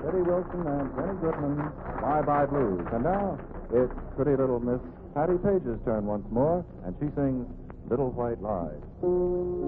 Eddie Wilson and Jenny Goodman, Bye Bye Blues. And now, it's pretty little Miss Patty Page's turn once more, and she sings Little White Lies.